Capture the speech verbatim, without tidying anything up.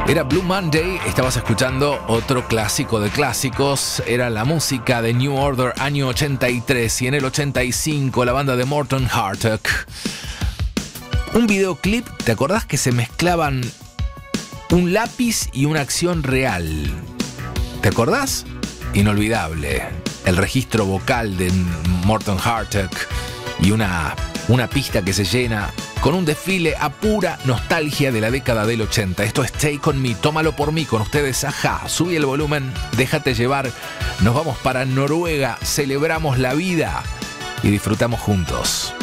Era Blue Monday, estabas escuchando otro clásico de clásicos. Era la música de New Order, año ochenta y tres, y en el ochenta y cinco la banda de Morten Hartog. Un videoclip, ¿te acordás que se mezclaban un lápiz y una acción real? ¿Te acordás? Inolvidable. El registro vocal de Morten Hartog y una, una pista que se llena con un desfile a pura nostalgia de la década del ochenta. Esto es Take On Me, tómalo por mí, con ustedes, Ajá. Subí el volumen, déjate llevar. Nos vamos para Noruega, celebramos la vida y disfrutamos juntos.